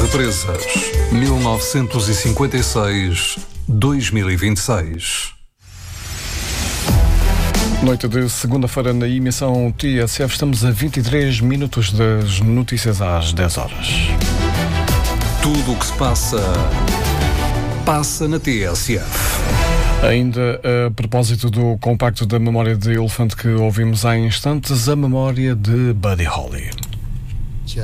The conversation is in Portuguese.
Represas 1956-2026. Noite de segunda-feira na emissão TSF. Estamos a 23 minutos das notícias às 10 horas. Tudo o que se passa na TSF. Ainda a propósito do compacto da memória de elefante que ouvimos há instantes, a memória de Buddy Holly.